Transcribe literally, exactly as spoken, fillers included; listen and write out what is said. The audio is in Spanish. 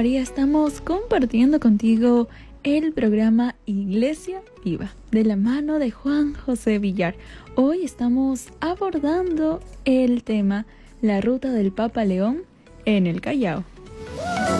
María, estamos compartiendo contigo el programa Iglesia Viva, de la mano de Juan José Villar. Hoy estamos abordando el tema La Ruta del Papa León en el Callao.